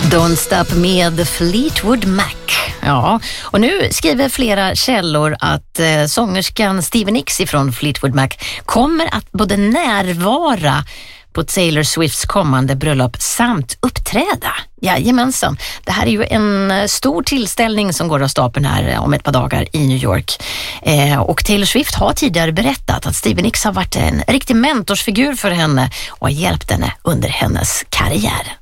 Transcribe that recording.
Don't Stop med Fleetwood Mac. Ja, och nu skriver flera källor att sångerskan Stevie Nicks från Fleetwood Mac kommer att både närvara på Taylor Swifts kommande bröllop samt uppträda. Jajamensan. Det här är ju en stor tillställning som går av stapeln här om ett par dagar i New York. Och Taylor Swift har tidigare berättat att Stevie Nicks har varit en riktig mentorsfigur för henne och har hjälpt henne under hennes karriär.